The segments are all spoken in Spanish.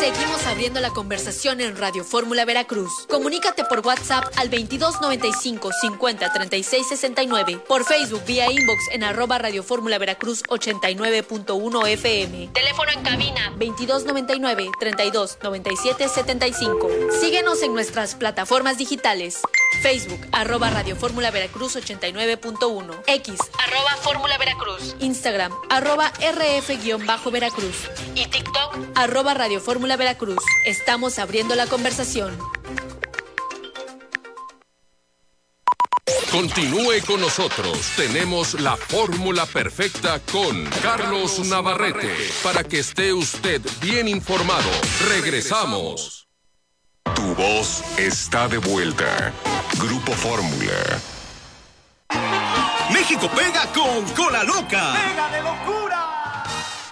Seguimos abriendo la conversación en Radio Fórmula Veracruz. Comunícate por WhatsApp al 2295 50 36 69. Por Facebook vía inbox en @Radio Fórmula Veracruz 89.1 FM. Teléfono en cabina 2299 32 97 75. Síguenos en nuestras plataformas digitales. Facebook @Radio Fórmula Veracruz 89.1. X @Fórmula Veracruz. Instagram @RF-Veracruz. Y TikTok @Radio Fórmula Veracruz. Estamos abriendo la conversación. Continúe con nosotros. Tenemos la fórmula perfecta con Carlos Navarrete para que esté usted bien informado. Regresamos. Tu voz está de vuelta. Grupo Fórmula. México pega con Cola Loca. ¡Pega de locura!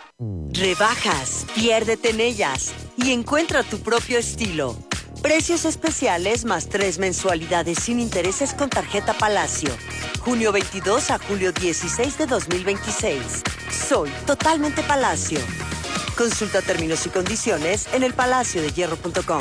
Rebajas, piérdete en ellas y encuentra tu propio estilo. Precios especiales más 3 mensualidades sin intereses con tarjeta Palacio. Junio 22 a julio 16 de 2026. Soy totalmente Palacio. Consulta términos y condiciones en elpalaciodehierro.com.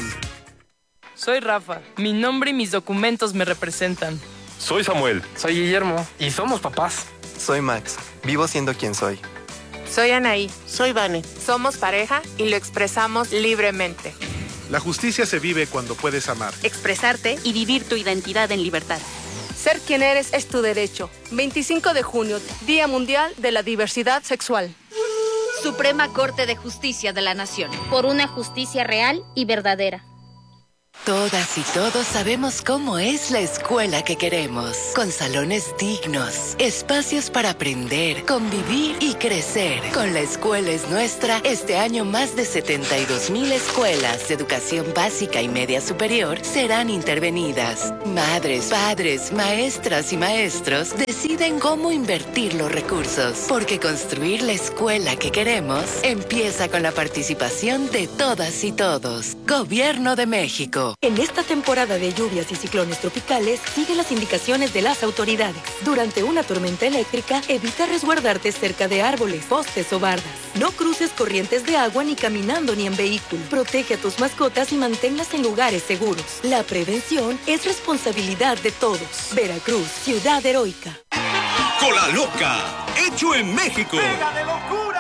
Soy Rafa. Mi nombre y mis documentos me representan. Soy Samuel. Soy Guillermo. Y somos papás. Soy Max. Vivo siendo quien soy. Soy Anaí. Soy Vane. Somos pareja y lo expresamos libremente. La justicia se vive cuando puedes amar, expresarte y vivir tu identidad en libertad. Ser quien eres es tu derecho. 25 de junio, Día Mundial de la Diversidad Sexual. Suprema Corte de Justicia de la Nación. Por una justicia real y verdadera. Todas y todos sabemos cómo es la escuela que queremos, con salones dignos, espacios para aprender, convivir y crecer. Con La Escuela es Nuestra, este año más de 72,000 escuelas de educación básica y media superior serán intervenidas. Madres, padres, maestras y maestros deciden cómo invertir los recursos, porque construir la escuela que queremos empieza con la participación de todas y todos. Gobierno de México. En esta temporada de lluvias y ciclones tropicales, sigue las indicaciones de las autoridades. Durante una tormenta eléctrica, evita resguardarte cerca de árboles, postes o bardas. No cruces corrientes de agua ni caminando ni en vehículo. Protege a tus mascotas y manténlas en lugares seguros. La prevención es responsabilidad de todos. Veracruz, ciudad heroica. Cola Loca, hecho en México. ¡Pega de locura!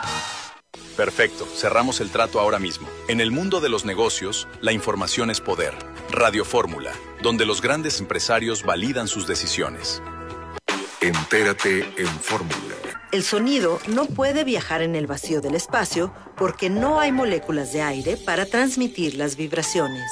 Perfecto, cerramos el trato ahora mismo. En el mundo de los negocios, la información es poder. Radio Fórmula, donde los grandes empresarios validan sus decisiones. Entérate en Fórmula. El sonido no puede viajar en el vacío del espacio porque no hay moléculas de aire para transmitir las vibraciones.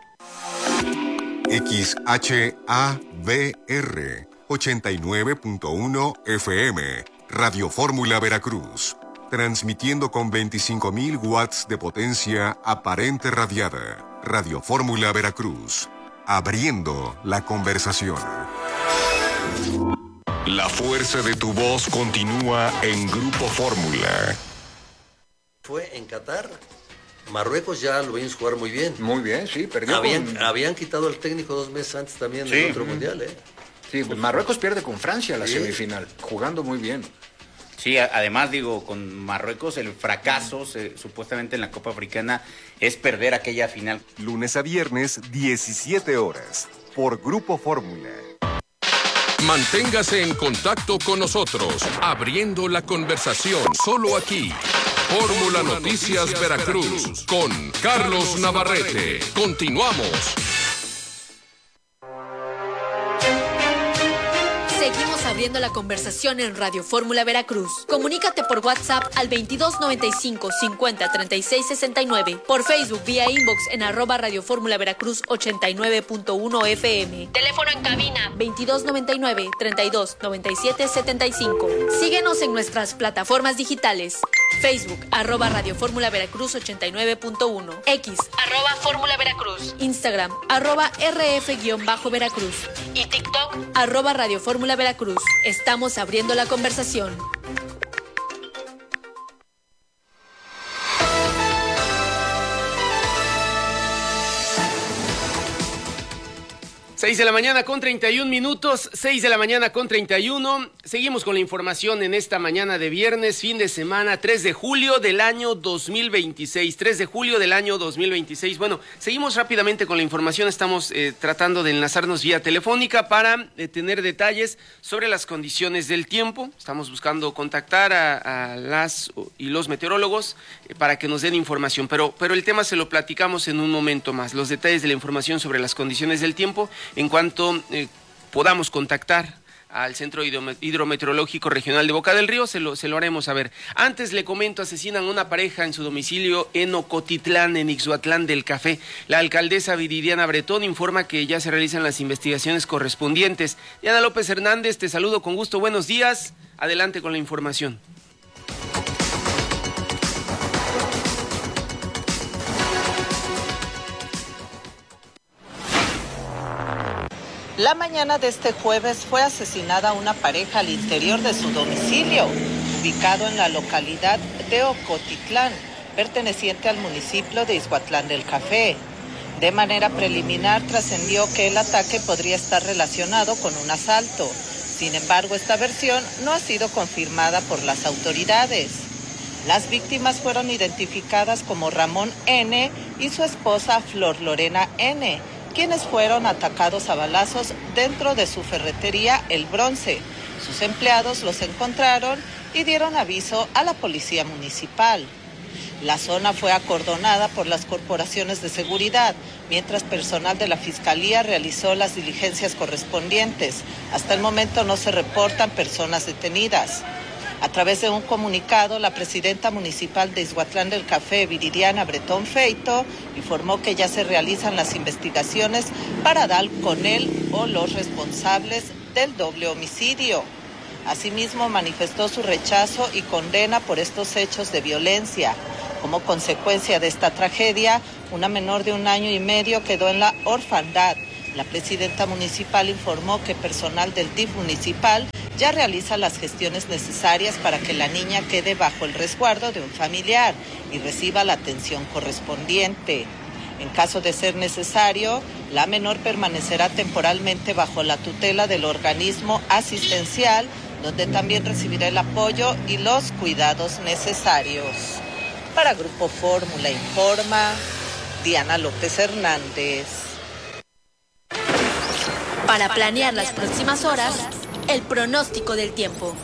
XHAVR 89.1 FM, Radio Fórmula Veracruz. Transmitiendo con 25,000 watts de potencia aparente radiada. Radio Fórmula Veracruz. Abriendo la conversación. La fuerza de tu voz continúa en Grupo Fórmula. Fue en Qatar. Marruecos ya lo vimos jugar muy bien. Muy bien, sí, perdió. Habían quitado al técnico 2 meses antes también del otro mundial, ¿eh? Sí, pues Marruecos pierde con Francia la semifinal, jugando muy bien. Sí, además con Marruecos el fracaso supuestamente en la Copa Africana es perder aquella final. Lunes a viernes, 17 horas, por Grupo Fórmula. Manténgase en contacto con nosotros, abriendo la conversación, solo aquí. Fórmula Noticias Veracruz, con Carlos Navarrete. Continuamos. Seguimos abriendo la conversación en Radio Fórmula Veracruz. Comunícate por WhatsApp al 2295 50 36 69. Por Facebook vía inbox en @Radio Fórmula Veracruz 89.1 FM. Teléfono en cabina 2299 32 97 75. Síguenos en nuestras plataformas digitales. Facebook @Radio Fórmula Veracruz 89.1. X @Fórmula Veracruz. Instagram @RF-Veracruz. Y TikTok @Radio Fórmula Veracruz. Estamos abriendo la conversación. 6 de la mañana con 31 minutos, 6 de la mañana con 31. Seguimos con la información en esta mañana de viernes, fin de semana, 3 de julio del año 2026. 3 de julio del año 2026. Bueno, seguimos rápidamente con la información. Estamos tratando de enlazarnos vía telefónica para tener detalles sobre las condiciones del tiempo. Estamos buscando contactar a las y los meteorólogos para que nos den información. Pero el tema se lo platicamos en un momento más. Los detalles de la información sobre las condiciones del tiempo en cuanto podamos contactar al Centro Hidrometeorológico Regional de Boca del Río, se lo haremos saber. Antes le comento, asesinan a una pareja en su domicilio en Ocotitlán, en Ixhuatlán del Café. La alcaldesa Viridiana Bretón informa que ya se realizan las investigaciones correspondientes. Diana López Hernández, te saludo con gusto, buenos días, adelante con la información. La mañana de este jueves fue asesinada una pareja al interior de su domicilio, ubicado en la localidad de Ocotitlán, perteneciente al municipio de Ixhuatlán del Café. De manera preliminar trascendió que el ataque podría estar relacionado con un asalto. Sin embargo, esta versión no ha sido confirmada por las autoridades. Las víctimas fueron identificadas como Ramón N. y su esposa Flor Lorena N., quienes fueron atacados a balazos dentro de su ferretería El Bronce. Sus empleados los encontraron y dieron aviso a la policía municipal. La zona fue acordonada por las corporaciones de seguridad, mientras personal de la Fiscalía realizó las diligencias correspondientes. Hasta el momento no se reportan personas detenidas. A través de un comunicado, la presidenta municipal de Ixhuatlán del Café, Viridiana Bretón Feito, informó que ya se realizan las investigaciones para dar con él o los responsables del doble homicidio. Asimismo, manifestó su rechazo y condena por estos hechos de violencia. Como consecuencia de esta tragedia, una menor de 1 año y medio quedó en la orfandad. La presidenta municipal informó que personal del DIF municipal ya realiza las gestiones necesarias para que la niña quede bajo el resguardo de un familiar y reciba la atención correspondiente. En caso de ser necesario, la menor permanecerá temporalmente bajo la tutela del organismo asistencial, donde también recibirá el apoyo y los cuidados necesarios. Para Grupo Fórmula informa Diana López Hernández. Para planear las próximas horas, el pronóstico del tiempo.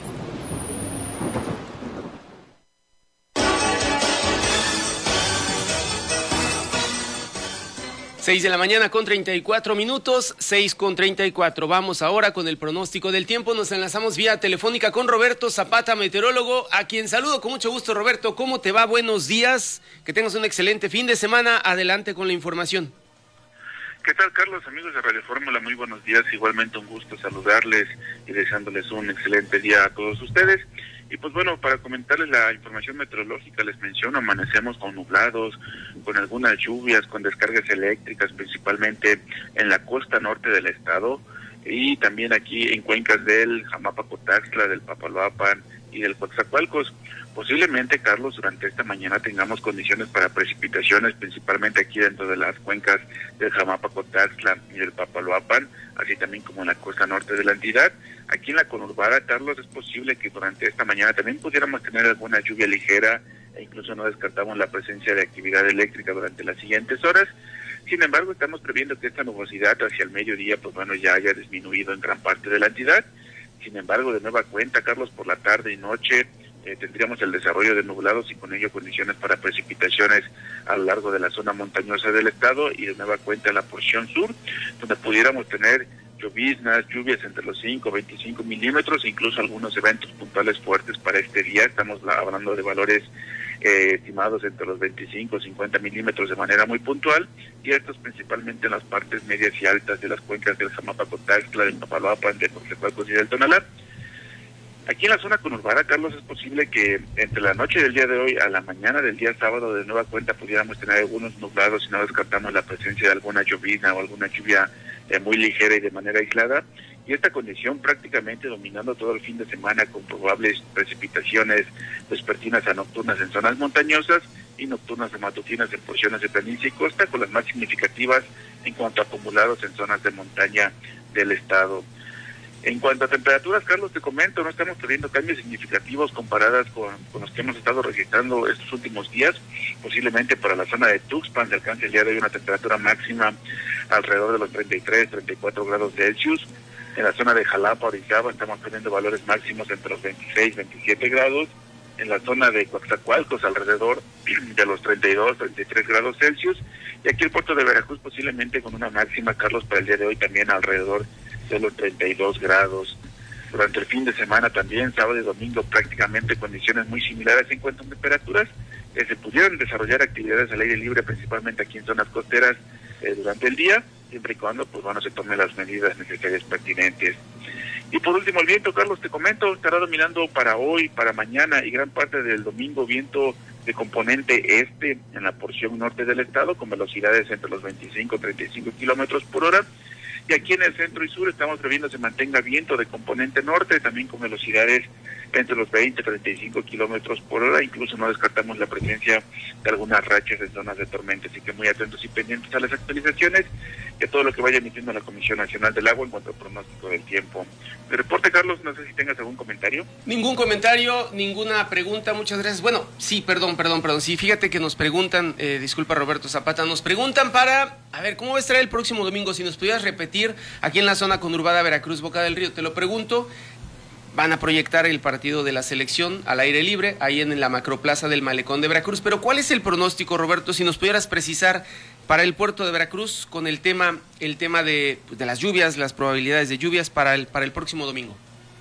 Seis de la mañana con 34 minutos, 6:34. Vamos ahora con el pronóstico del tiempo. Nos enlazamos vía telefónica con Roberto Zapata, meteorólogo, a quien saludo con mucho gusto. Roberto, ¿cómo te va? Buenos días. Que tengas un excelente fin de semana. Adelante con la información. ¿Qué tal, Carlos? Amigos de Radio Fórmula, muy buenos días. Igualmente un gusto saludarles y deseándoles un excelente día a todos ustedes. Y pues bueno, para comentarles la información meteorológica, les menciono, amanecemos con nublados, con algunas lluvias, con descargas eléctricas, principalmente en la costa norte del estado, y también aquí en cuencas del Jamapa-Cotaxtla, del Papaloapan y del Coatzacoalcos. Posiblemente, Carlos, durante esta mañana tengamos condiciones para precipitaciones, principalmente aquí dentro de las cuencas del Jamapa-Cotaxtla y del Papaloapan, así también como en la costa norte de la entidad. Aquí en la conurbada, Carlos, es posible que durante esta mañana también pudiéramos tener alguna lluvia ligera e incluso no descartamos la presencia de actividad eléctrica durante las siguientes horas. Sin embargo, estamos previendo que esta nubosidad hacia el mediodía, pues bueno, ya haya disminuido en gran parte de la entidad. Sin embargo, de nueva cuenta, Carlos, por la tarde y noche tendríamos el desarrollo de nublados y con ello condiciones para precipitaciones a lo largo de la zona montañosa del estado y de nueva cuenta en la porción sur, donde pudiéramos tener lloviznas, lluvias entre los 5 y 25 milímetros, incluso algunos eventos puntuales fuertes para este día. Estamos hablando de valores estimados entre los 25 y 50 milímetros de manera muy puntual, y estos principalmente en las partes medias y altas de las cuencas del Jamapa-Cotaxtla, del Papaloapan, del Coatzacoalcos y del Tonalá. Aquí en la zona conurbada, Carlos, es posible que entre la noche del día de hoy a la mañana del día sábado de nueva cuenta pudiéramos tener algunos nublados y no descartamos la presencia de alguna llovizna o alguna lluvia muy ligera y de manera aislada. Y esta condición prácticamente dominando todo el fin de semana con probables precipitaciones vespertinas a nocturnas en zonas montañosas y nocturnas de matutinas en porciones de planicie y costa, con las más significativas en cuanto a acumulados en zonas de montaña del estado. En cuanto a temperaturas, Carlos, te comento, no estamos teniendo cambios significativos comparadas con los que hemos estado registrando estos últimos días. Posiblemente para la zona de Tuxpan se alcance el día de hoy una temperatura máxima alrededor de los 33, 34 grados Celsius. En la zona de Jalapa, Orizaba, estamos teniendo valores máximos entre los 26, 27 grados. En la zona de Coatzacoalcos, alrededor de los 32, 33 grados Celsius. Y aquí el puerto de Veracruz posiblemente con una máxima, Carlos, para el día de hoy también alrededor de los 32 grados. Durante el fin de semana también, sábado y domingo, prácticamente condiciones muy similares en cuanto a temperaturas. Se pudieran desarrollar actividades al aire libre, principalmente aquí en zonas costeras durante el día, siempre y cuando se tomen las medidas necesarias pertinentes. Y por último, el viento, Carlos, te comento, estará dominando para hoy, para mañana y gran parte del domingo viento de componente este en la porción norte del estado, con velocidades entre los 25 y 35 kilómetros por hora. Y aquí en el centro y sur estamos previendo se mantenga viento de componente norte, también con velocidades entre los 20 y 35 kilómetros por hora. Incluso no descartamos la presencia de algunas rachas en zonas de tormenta. Así que muy atentos y pendientes a las actualizaciones y a todo lo que vaya emitiendo la Comisión Nacional del Agua en cuanto al pronóstico del tiempo. De reporte, Carlos, no sé si tengas algún comentario. Ningún comentario, ninguna pregunta, muchas gracias. Bueno, sí, perdón. Sí, fíjate que nos preguntan, disculpa Roberto Zapata, nos preguntan a ver, ¿cómo va a estar el próximo domingo? Si nos pudieras repetir, aquí en la zona conurbada Veracruz, Boca del Río, te lo pregunto. Van a proyectar el partido de la selección al aire libre, ahí en la macroplaza del Malecón de Veracruz. Pero ¿cuál es el pronóstico, Roberto? Si nos pudieras precisar para el puerto de Veracruz con el tema de las lluvias, las probabilidades de lluvias para el próximo domingo.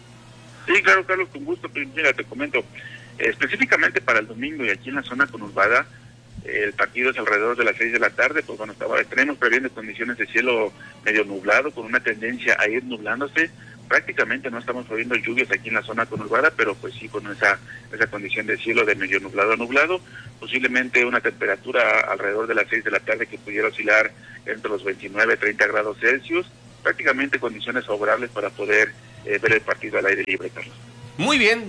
Sí, claro, Carlos, con gusto. Mira, te comento, específicamente para el domingo y aquí en la zona conurbada, el partido es alrededor de las 6 de la tarde, tenemos previendo condiciones de cielo medio nublado, con una tendencia a ir nublándose. Prácticamente no estamos previendo lluvias aquí en la zona conurbada, pero pues sí con esa condición de cielo de medio nublado a nublado, posiblemente una temperatura alrededor de las 6 de la tarde que pudiera oscilar entre los 29 y 30 grados Celsius, prácticamente condiciones favorables para poder ver el partido al aire libre, Carlos. Muy bien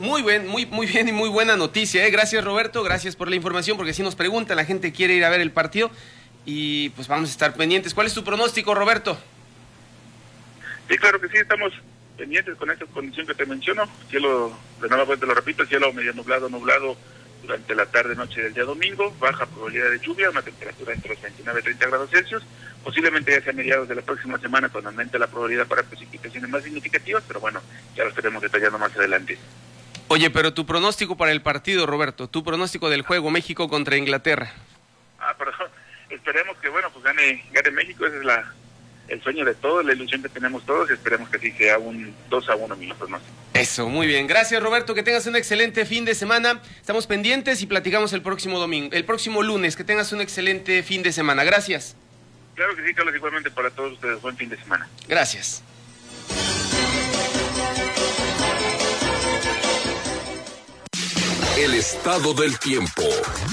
y muy buena noticia, ¿eh? Gracias, Roberto, gracias por la información, porque si nos preguntan, la gente quiere ir a ver el partido y pues vamos a estar pendientes. ¿Cuál es tu pronóstico, Roberto? Sí, claro que sí, estamos pendientes con esta condición que te menciono, cielo, de nuevo pues te lo repito, cielo medio nublado durante la tarde-noche del día domingo, baja probabilidad de lluvia, una temperatura entre los 29 y 30 grados Celsius, posiblemente ya sea a mediados de la próxima semana cuando aumente la probabilidad para precipitaciones más significativas, pero bueno, ya lo estaremos detallando más adelante. Oye, pero tu pronóstico para el partido, Roberto, tu pronóstico del juego México contra Inglaterra. Pero esperemos que, gane México, ese es el sueño de todos, la ilusión que tenemos todos, y esperemos que así sea un 2-1 minutos más. Eso, muy bien. Gracias, Roberto, que tengas un excelente fin de semana. Estamos pendientes y platicamos el próximo lunes. Que tengas un excelente fin de semana. Gracias. Claro que sí, Carlos, igualmente para todos ustedes. Buen fin de semana. Gracias. El estado del tiempo.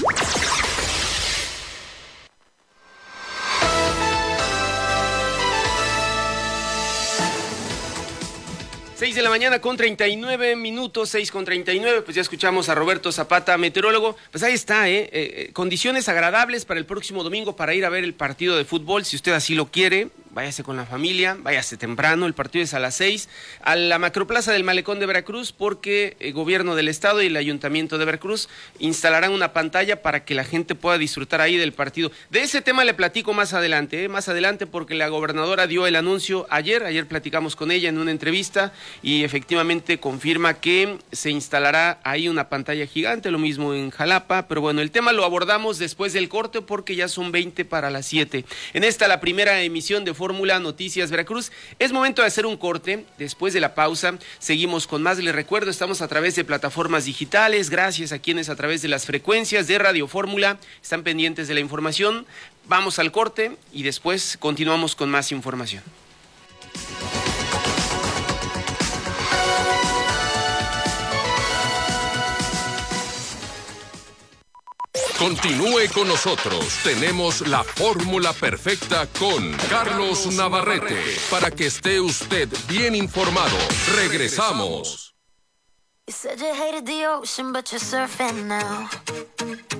Seis de la mañana con 39 minutos, 6:39, pues ya escuchamos a Roberto Zapata, meteorólogo. Pues ahí está, condiciones agradables para el próximo domingo para ir a ver el partido de fútbol, si usted así lo quiere. Váyase con la familia, váyase temprano, el partido es a las 6, a la macroplaza del Malecón de Veracruz, porque el gobierno del estado y el ayuntamiento de Veracruz instalarán una pantalla para que la gente pueda disfrutar ahí del partido. De ese tema le platico más adelante, porque la gobernadora dio el anuncio ayer platicamos con ella en una entrevista y efectivamente confirma que se instalará ahí una pantalla gigante, lo mismo en Jalapa, pero bueno, el tema lo abordamos después del corte porque ya son 20 para las 7. En esta, la primera emisión de Fórmula Noticias Veracruz. Es momento de hacer un corte. Después de la pausa, seguimos con más. Les recuerdo, estamos a través de plataformas digitales. Gracias a quienes a través de las frecuencias de Radio Fórmula están pendientes de la información. Vamos al corte y después continuamos con más información. Continúe con nosotros. Tenemos la fórmula perfecta con Carlos Navarrete para que esté usted bien informado. Regresamos.